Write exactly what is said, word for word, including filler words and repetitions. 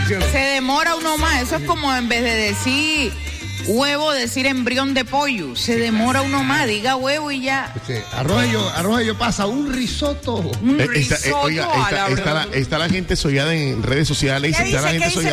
Se demora uno más. Eso es como en vez de decir huevo, decir embrión de pollo. Se demora uno más. Diga huevo y ya. Sí. Arroz y yo, arroz y yo pasa un risotto. Un Eh, está, eh, risotto oiga, a está, la está, la, está la gente sollada en redes sociales. ¿Qué Está la dice? gente ¿Qué dice? sollada